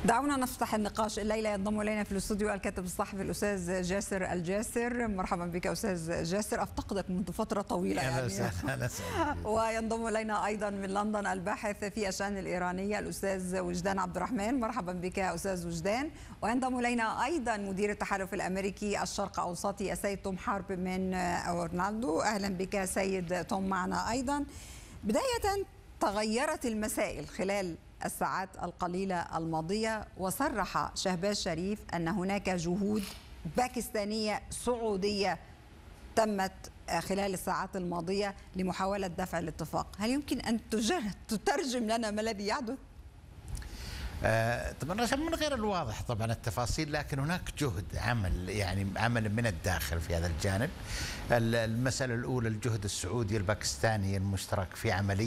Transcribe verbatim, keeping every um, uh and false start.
دعونا نفتح النقاش. الليلة ينضم إلينا في الاستوديو الكاتب الصحفي الأستاذ جاسر الجاسر. مرحبا بك أستاذ جاسر، أفتقدك منذ فترة طويلة يعني. وينضم إلينا أيضا من لندن الباحث في الشأن الإيرانية الأستاذ وجدان عبد الرحمن. مرحبا بك أستاذ وجدان. وينضم إلينا أيضا مدير التحالف الأمريكي الشرق أوسطي السيد توم حارب من أورلاندو. أهلا بك سيد توم معنا أيضا. بداية، تغيرت المسائل خلال الساعات القليلة الماضية، وصرح شهباز شريف أن هناك جهود باكستانية سعودية تمت خلال الساعات الماضية لمحاولة دفع الاتفاق. هل يمكن أن تترجم لنا ما الذي يحدث؟ آه طبعا من غير الواضح طبعا التفاصيل، لكن هناك جهد عمل يعني عمل من الداخل في هذا الجانب. المسألة الأولى الجهد السعودي الباكستاني المشترك في عملية